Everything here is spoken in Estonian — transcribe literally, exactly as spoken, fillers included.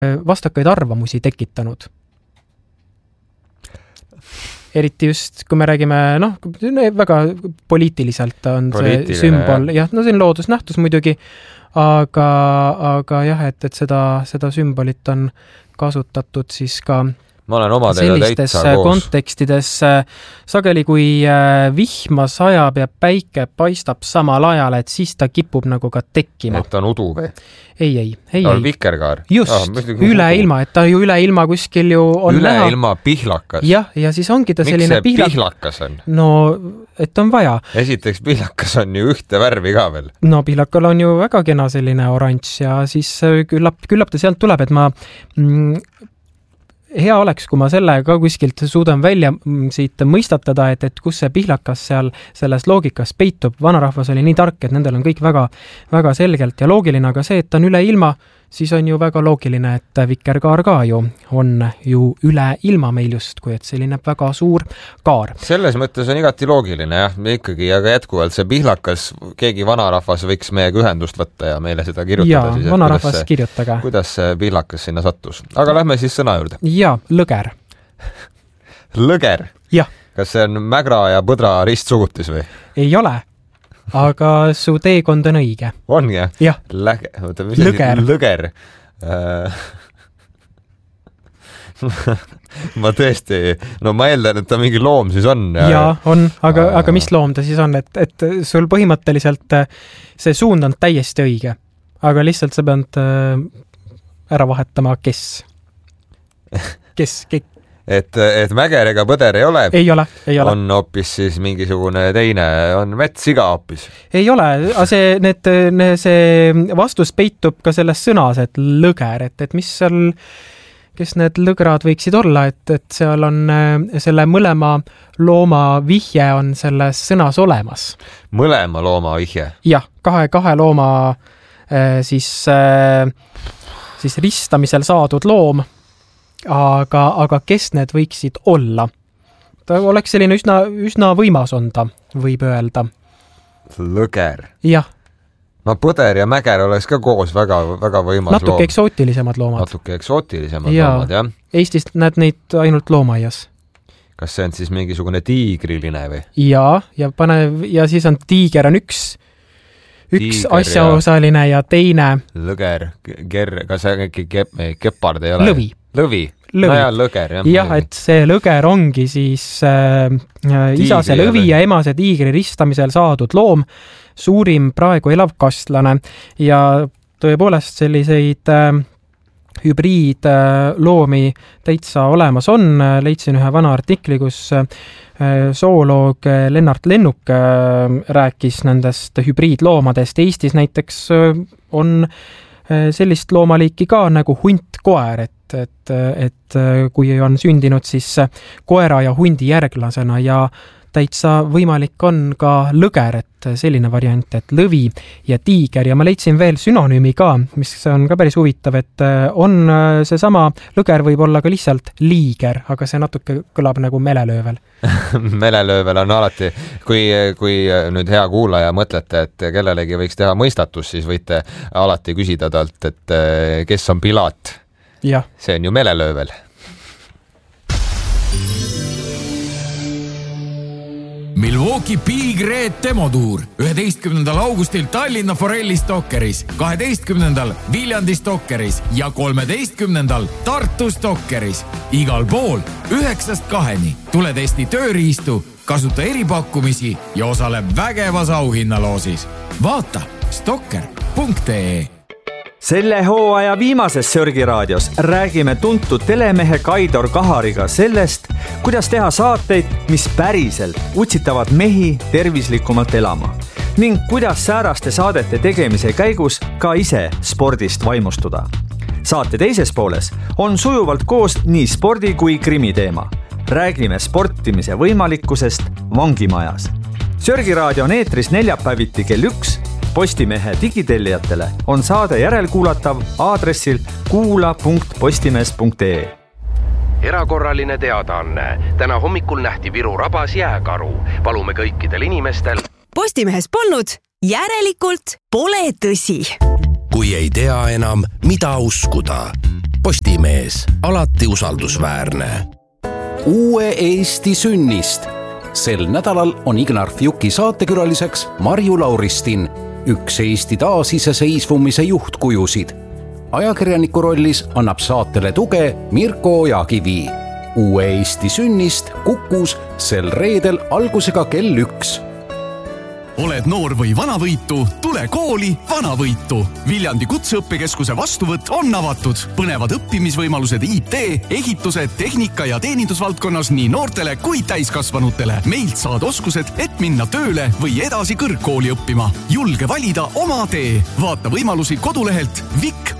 vastakaid arvamusi tekitanud. Eriti just, kui me räägime, noh, väga poliitiliselt on Poliitiline, see sümbol. Jah, no see on loodusnähtus muidugi, aga, aga jah, et, et seda, seda sümbolit on kasutatud siis ka ma olen omadega sellistes täitsa koos. Kontekstides sageli, kui vihma sajab ja päike paistab samal ajal, et siis ta kipub nagu ka tekkima. Et on udu või? Ei, ei, ei. On vikerkaar? Just, ah, üle ilma, et ta ju üle ilma kuskil ju on üle näha. Üle ilma pihlakas? Jah, ja siis ongi ta Miks selline pihlak... pihlakas on? No, et on vaja. Esiteks pihlakas on ju ühte värvi ka veel. No, pihlakal on ju väga kena selline oranž ja siis küllap, küllap ta sealt tuleb, et ma... Mm, hea oleks, kui ma selle ka kuskilt suudan välja siit mõistatada, et, et kus see pihlakas seal selles loogikas peitub. Vanarahvas oli nii tark, et nendel on kõik väga, väga selgelt ja loogiline, aga see, et ta on üle ilma, siis on ju väga loogiline, et vikerkaar ka ju on ju üle ilma meil just, kui et selline väga suur kaar. Selles mõttes on igati loogiline, jah, ikkagi, aga jätkuvalt see pihlakas, keegi vanarahvas võiks meiega ühendust võtta ja meile seda kirjutada. Jaa, siis, vanarahvas kuidas see, kirjutage. Kuidas see pihlakas sinna sattus. Aga lähme siis sõna juurde. Jaa, lõger. Lõger? Jah. Kas see on mägra ja põdra ristsugutis või? Ei ole. Aga su teekond on õige. On, jah? Jah. Läge... Lõger. Lõger. ma tõesti... No ma eeldan, et ta mingi loom siis on. Ja, ja on. Aga, aga mis loom ta siis on? Et, et sul põhimõtteliselt see suund on täiesti õige. Aga lihtsalt sa pead ära vahetama, kes. Kes, kes. Et, et mäger ega põder ei ole, ei ole, ei ole. On hoopis siis mingisugune teine, on metssiga hoopis. Ei ole, aga see, need, see vastus peitub ka selles sõnas, et lõger, et, et mis seal, kes need lõgrad võiksid olla, et, et seal on selle mõlema looma vihje on selles sõnas olemas. Mõlema looma vihje? Jah, kahe, kahe looma siis, siis ristamisel saadud loom. Aga, aga kes need võiksid olla? Ta oleks selline üsna, üsna võimas on ta, võib öelda. Lõger. Jah. No põder ja mäger oleks ka koos väga, väga võimas Natuke loom. eksootilisemad loomad. Natuke eksootilisemad ja. loomad, jah. Eestist näed neid ainult loomaias. Kas see on siis mingisugune tiigriline või? Ja, ja, pane, ja siis on tiiger on üks, üks Tiiger asjaosaline ja... ja teine. Lõger, ger, kas see äkki kep, kepard ei ole? Lõvi. Lõvi. Lõvi. No ja lõger. Jah, jah et see lõger ongi siis äh, isase lõvi ja emase tiigri ristamisel saadud loom, suurim praegu elav kastlane ja tõepoolest selliseid äh, hübriidloomi äh, täitsa olemas on. Leidsin ühe vana artikli, kus äh, zooloog Lennart Lennuk äh, rääkis nendest hübriidloomadest. Eestis näiteks äh, on äh, sellist loomaliiki ka nagu hunt-koer, et Et, et kui on sündinud siis koera ja hundi järglasena ja täitsa võimalik on ka lõger, et selline variant, et lõvi ja tiiger ja ma leidsin veel sünonüümi ka, mis on ka päris huvitav, et on seesama lõger võib olla ka lihtsalt liiger, aga see natuke kõlab nagu melelöövel. Melelöövel on alati, kui, kui nüüd hea kuulaja mõtlete, et kellelegi võiks teha mõistatus, siis võite alati küsida talt, et kes on Pilaat. Ja. See on ju melelöövel. Milwaukee Big Red demotuur üheteistkümnendal augustil Tallinna Forelli Stokkeris, kaheteistkümnendal Viljandi Stokkeris ja kolmeteistkümnendal Tartu Stokkeris. Igal pool üheksast kaheni. Tule testi tööriistu, kasuta eripakkumisi ja osale vägevas auhinnaloosis. Vaata stokker punkt ee. Selle hooaja viimases Sörgiraadios räägime tuntud telemehe Kaidor Kahariga sellest, kuidas teha saateid, mis päriselt utsitavad mehi tervislikumalt elama ning kuidas sääraste saadete tegemise käigus ka ise spordist vaimustuda. Saate teises pooles on sujuvalt koos nii spordi kui krimi teema. Räägime sportimise võimalikkusest vangimajas. Sörgiraadio on eetris neljapäeviti kell üks. Postimehe digitellijatele on saade järelkuulatav aadressil kuula punkt postimees punkt ee. Erakorraline teadaanne. Täna hommikul nähti Viru rabas jääkaru. Palume kõikidel inimestel. Postimehes polnud, järelikult pole tõsi. Kui ei tea enam, mida uskuda. Postimees, alati usaldusväärne. Uue Eesti sünnist. Sel nädalal on Ignar Fjuki saatekülaliseks Marju Lauristin, üks Eesti taasiseseisvumise juhtkujusid. Ajakirjaniku rollis annab saatele tuge Mirko Ojakivi. Uue Eesti sünnist Kukus sel reedel algusega kell üks. Oled noor või vanavõitu, tule kooli Vanavõitu. Viljandi kutseõppekeskuse vastuvõtt on avatud. Põnevad õppimisvõimalused I T, ehitused, tehnika ja teenindusvaldkonnas nii noortele kui täiskasvanutele. Meilt saad oskused, et minna tööle või edasi kõrgkooli õppima. Julge valida oma tee. Vaata võimalusi kodulehelt vik